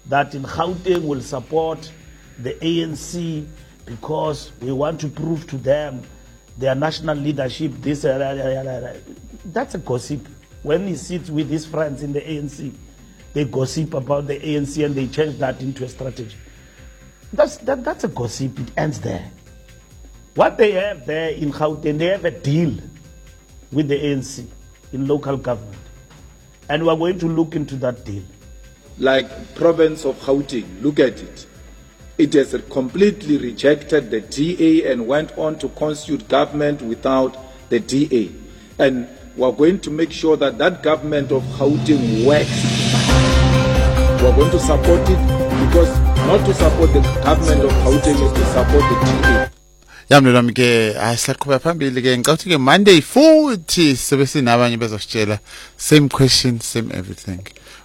that in Gauteng will support the ANC because we want to prove to them their national leadership, this, that's a gossip. When he sits with his friends in the ANC, they gossip about the ANC and they change that into a strategy. That's a gossip, it ends there. What they have there in Gauteng, they have a deal with the ANC in local government. And we're going to look into that deal. Like province of Gauteng, look at it. It has completely rejected the DA and went on to constitute government without the DA. And we're going to make sure that that government of Gauteng works. We're going to support it because not to support the government of Gauteng is to support the DA. Yamlelami ke asiqhubeka phambili ke ngicabanga ke Monday futhi sobe sinabanye bezositshela same question same everything.